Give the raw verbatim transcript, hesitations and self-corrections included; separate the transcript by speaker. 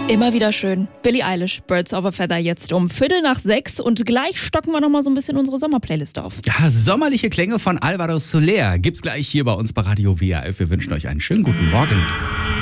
Speaker 1: Immer wieder schön. Billie Eilish, Birds of a Feather, jetzt um Viertel nach sechs. Und gleich stocken wir nochmal so ein bisschen unsere Sommerplaylist auf.
Speaker 2: Ja, sommerliche Klänge von Alvaro Soler gibt's gleich hier bei uns bei Radio W R F. Wir wünschen euch einen schönen guten Morgen.